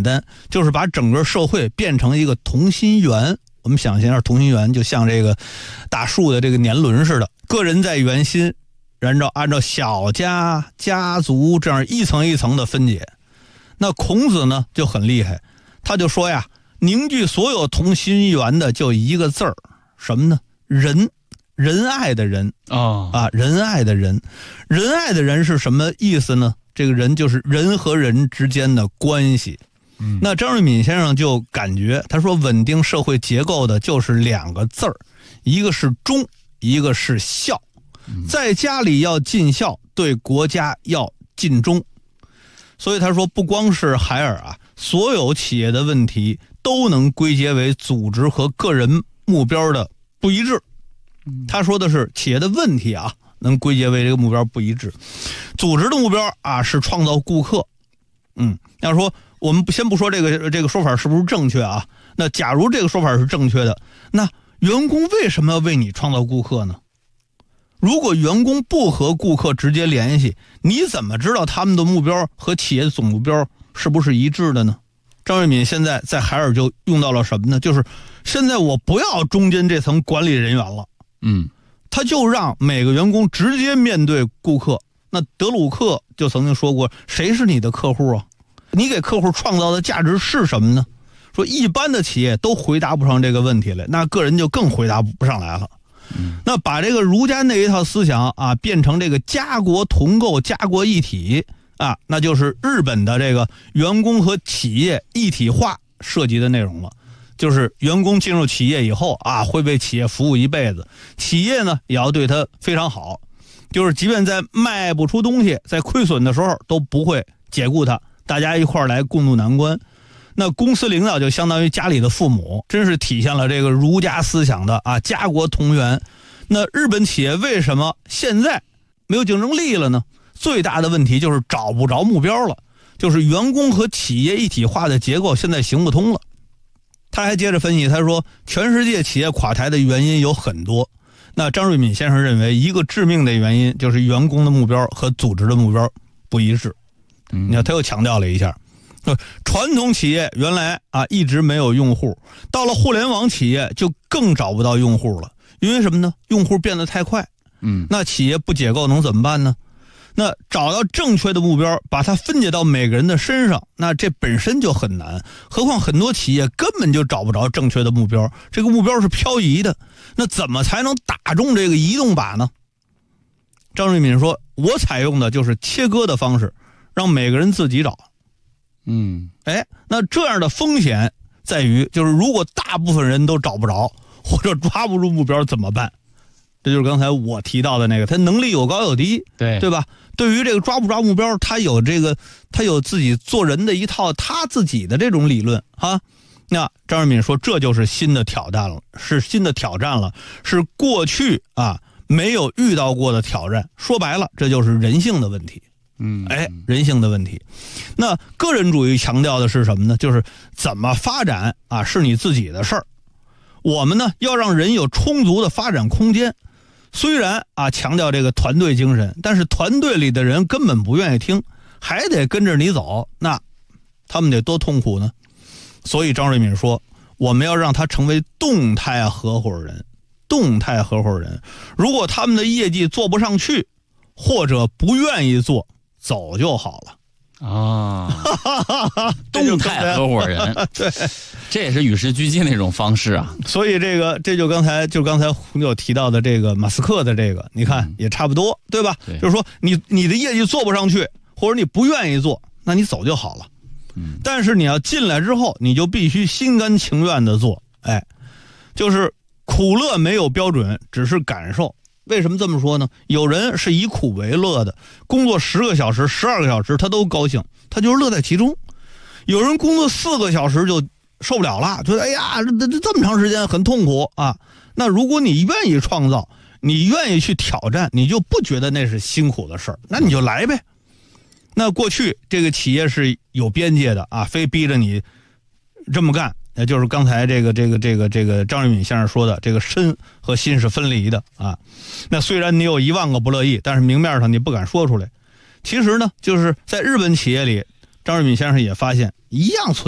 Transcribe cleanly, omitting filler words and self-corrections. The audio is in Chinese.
简单，就是把整个社会变成一个同心圆。我们想象一下，同心圆就像这个大树的这个年轮似的，个人在圆心，按照小家、家族这样一层一层的分解。那孔子呢就很厉害，他就说呀，凝聚所有同心圆的就一个字儿，什么呢？仁。仁爱的仁仁爱的仁，仁爱的人是什么意思呢？这个人就是人和人之间的关系。那张瑞敏先生就感觉，他说稳定社会结构的就是两个字儿，一个是忠，一个是孝。在家里要尽孝，对国家要尽忠。所以他说，不光是海尔啊，所有企业的问题都能归结为组织和个人目标的不一致。他说的是企业的问题啊，能归结为这个目标不一致。组织的目标啊是创造顾客。要说我们先不说这个说法是不是正确啊，那假如这个说法是正确的，那员工为什么要为你创造顾客呢？如果员工不和顾客直接联系，你怎么知道他们的目标和企业的总目标是不是一致的呢？张瑞敏现在在海尔就用到了什么呢？就是现在我不要中间这层管理人员了。他就让每个员工直接面对顾客。那德鲁克就曾经说过，谁是你的客户啊？你给客户创造的价值是什么呢？说一般的企业都回答不上这个问题来，那个人就更回答不上来了。那把这个儒家那一套思想啊变成这个家国同构、家国一体啊，那就是日本的这个员工和企业一体化涉及的内容了。就是员工进入企业以后啊，会为企业服务一辈子，企业呢也要对他非常好，就是即便在卖不出东西，在亏损的时候都不会解雇他，大家一块来共度难关。那公司领导就相当于家里的父母，真是体现了这个儒家思想的啊家国同源。那日本企业为什么现在没有竞争力了呢？最大的问题就是找不着目标了，就是员工和企业一体化的结构现在行不通了。他还接着分析，他说全世界企业垮台的原因有很多，那张瑞敏先生认为一个致命的原因就是员工的目标和组织的目标不一致。你看他又强调了一下，传统企业原来啊一直没有用户，到了互联网企业就更找不到用户了。因为什么呢？用户变得太快。那企业不解构能怎么办呢？那找到正确的目标，把它分解到每个人的身上，那这本身就很难，何况很多企业根本就找不着正确的目标，这个目标是漂移的，那怎么才能打中这个移动靶呢？张瑞敏说，我采用的就是切割的方式，让每个人自己找。那这样的风险在于，就是如果大部分人都找不着或者抓不住目标怎么办？这就是刚才我提到的那个，他能力有高有低，对吧？对于这个抓不抓目标，他有自己做人的一套他自己的这种理论啊。那张瑞敏说，这就是新的挑战了，是过去啊没有遇到过的挑战。说白了，这就是人性的问题。人性的问题。那个人主义强调的是什么呢？就是怎么发展啊，是你自己的事儿。我们呢，要让人有充足的发展空间。虽然啊强调这个团队精神，但是团队里的人根本不愿意听，还得跟着你走，那他们得多痛苦呢？所以张瑞敏说，我们要让他成为动态合伙人。如果他们的业绩做不上去，或者不愿意做，走就好了。 动态合伙人， 对， 这也是与时俱进的一种方式啊。 所以这就刚才胡总提到的这个马斯克的这个，你看也差不多，对吧？对，就是说你的业绩做不上去，或者你不愿意做，那你走就好了。但是你要进来之后，你就必须心甘情愿的做。就是苦乐没有标准，只是感受。为什么这么说呢？有人是以苦为乐的，工作10个小时、12个小时他都高兴，他就是乐在其中。有人工作4个小时就受不了了，觉得哎呀这么长时间很痛苦啊。那如果你愿意创造，你愿意去挑战，你就不觉得那是辛苦的事儿，那你就来呗。那过去这个企业是有边界的啊，非逼着你这么干。也就是刚才这个张瑞敏先生说的，这个身和心是分离的啊。那虽然你有1万个不乐意，但是明面上你不敢说出来。其实呢，就是在日本企业里，张瑞敏先生也发现一样存